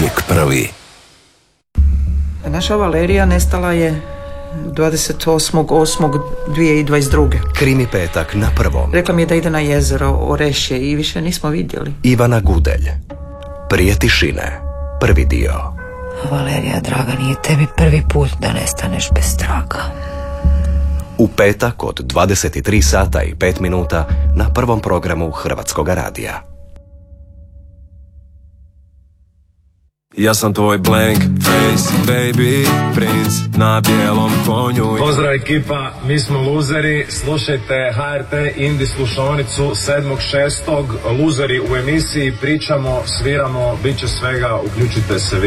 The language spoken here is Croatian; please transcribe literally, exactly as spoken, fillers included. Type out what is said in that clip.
uvijek prvi. Naša Valerija nestala je dvadeset osmog osmog dvije tisuće dvadeset druge. Krimi petak na prvom. Rekla mi je da ide na jezero Orešje i više nismo vidjeli. Ivana Gudelj. Prije tišine. Prvi dio. Valerija, draga, nije tebi prvi put da nestaneš bez traga. U petak od dvadeset tri sata i pet minuta na prvom programu Hrvatskog radija. Ja sam tvoj blank face, baby, princ na bijelom konju. Pozdrav ekipa, mi smo luzeri, slušajte H R T Indi slušaonicu sedmog šestog Luzeri u emisiji, pričamo, sviramo, bit će svega, uključite se.